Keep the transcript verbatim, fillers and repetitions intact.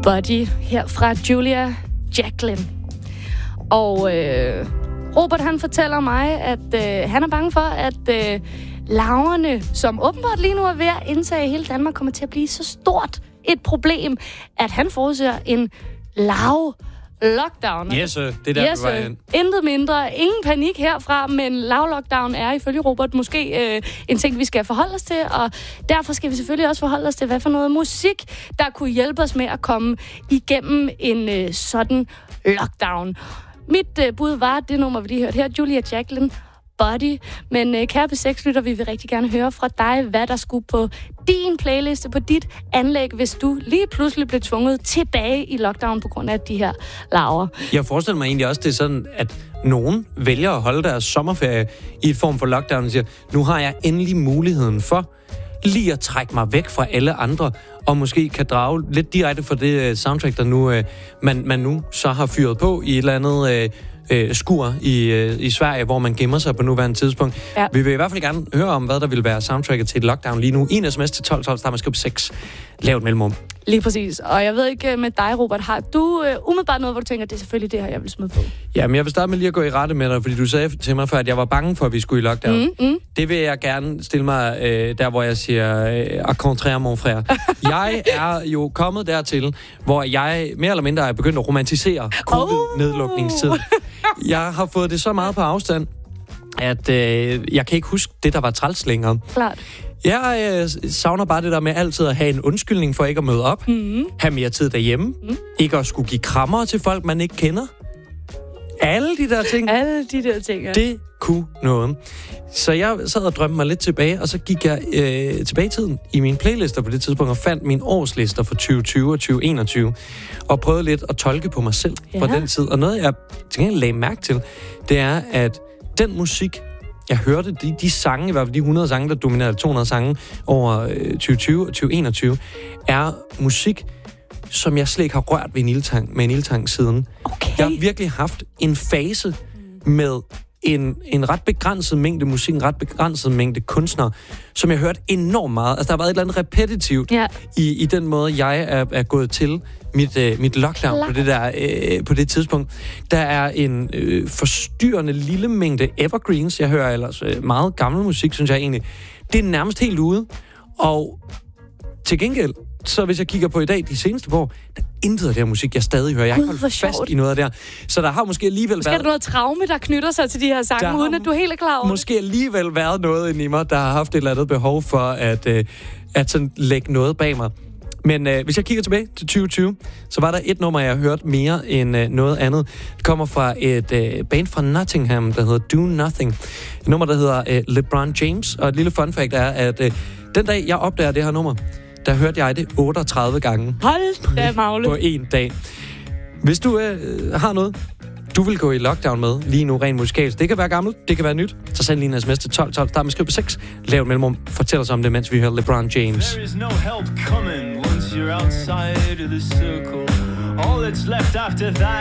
Body her fra Julia Jacklin. Og øh, Robert han fortæller mig, at øh, han er bange for, at øh, larverne, som åbenbart lige nu er ved at indtage hele Danmark, kommer til at blive så stort et problem, at han forudser en larve lockdown. Yes, sir. Det er der, yes, du var ind. Intet mindre. Ingen panik herfra, men lav-lockdown er ifølge Robert måske øh, en ting, vi skal forholde os til, og derfor skal vi selvfølgelig også forholde os til, hvad for noget musik, der kunne hjælpe os med at komme igennem en øh, sådan lockdown. Mit øh, bud var det nummer, vi lige hørte her, Julia Jacklin, Body. Men øh, kære P seks-lytter, vi vil rigtig gerne høre fra dig, hvad der skulle på din playliste, på dit anlæg, hvis du lige pludselig blev tvunget tilbage i lockdown på grund af de her larver. Jeg forestiller mig egentlig også, det er sådan, at nogen vælger at holde deres sommerferie i et form for lockdown og siger, nu har jeg endelig muligheden for lige at trække mig væk fra alle andre, og måske kan drage lidt direkte fra det soundtrack, der nu øh, man, man nu så har fyret på i et eller andet øh, øh, skur i, øh, i Sverige, hvor man gemmer sig på nuværende tidspunkt. Ja. Vi vil i hvert fald gerne høre om, hvad der vil være soundtracket til et lockdown lige nu. En sms til tolv tolv, der man skrive seks. Lav et mellemrum. Lige præcis. Og jeg ved ikke med dig, Robert, har du uh, umiddelbart noget, hvor du tænker, det er selvfølgelig det her, jeg vil smide på? Jamen, jeg vil starte med lige at gå i rette med dig, fordi du sagde til mig før, at jeg var bange for, at vi skulle i lockdown. Mm, mm. Det vil jeg gerne stille mig øh, der, hvor jeg siger, øh, à contraire, mon frère. Jeg er jo kommet dertil, hvor jeg mere eller mindre er begyndt at romantisere covid-nedlukningstiden. Oh. Jeg har fået det så meget på afstand, at øh, jeg kan ikke huske det, der var træls længere. Klart. Jeg øh, savner bare det der med altid at have en undskyldning for ikke at møde op. Mm. Have mere tid derhjemme. Mm. Ikke at skulle give krammer til folk, man ikke kender. Alle de der ting. Alle de der ting, ja. Det kunne noget. Så jeg sad og drømte mig lidt tilbage, og så gik jeg øh, tilbage i tiden i mine playlister på det tidspunkt, og fandt mine årslister for tyve tyve og tyve enogtyve, og prøvede lidt at tolke på mig selv ja. Fra den tid. Og noget, jeg til gengæld lagde mærke til, det er, at den musik, jeg hørte, de, de sange, i hvert fald de hundrede sange, der dominerede to hundrede sange over øh, tyve tyve og tyve enogtyve, er musik, som jeg slet ikke har rørt ved en ildtang, med en ildtang siden. Okay. Jeg har virkelig haft en fase med en, en ret begrænset mængde musik, en ret begrænset mængde kunstnere, som jeg har hørt enormt meget. Altså, der har været et eller andet repetitivt ja. i, i den måde, jeg er, er gået til mit, øh, mit lockdown Klar. på det, der, øh, på det tidspunkt. Der er en øh, forstyrrende lille mængde evergreens. Jeg hører ellers øh, meget gammel musik, synes jeg egentlig. Det er nærmest helt ude. Og til gengæld, så hvis jeg kigger på i dag, de seneste år, der er intet af det her musik, jeg stadig hører. Jeg har ikke holdt fast i noget af det her. Så der har måske alligevel måske været... Måske er der noget traume, der knytter sig til de her sange, uden at du er helt klar over. Måske alligevel været noget inde i mig, der har haft et eller andet behov for at, øh, at sådan lægge noget bag mig. Men øh, hvis jeg kigger tilbage til tyve tyve, så var der et nummer, jeg har hørt mere end øh, noget andet. Det kommer fra et øh, band fra Nottingham, der hedder Do Nothing. Et nummer, der hedder øh, LeBron James. Og et lille fun fact er, at øh, den dag, jeg opdager det her nummer, der hørte jeg det otteogtredive gange. Hold da magle. På en dag. Hvis du øh, har noget, du vil gå i lockdown med lige nu rent musikalsk. Det kan være gammelt, det kan være nyt. Så send lige en sms til tolv tolv, der med skrive på seks. Lav et mellemrum. Fortæl os om det, mens vi hører LeBron James. There is no help coming once you're outside of the circle. All that's left after that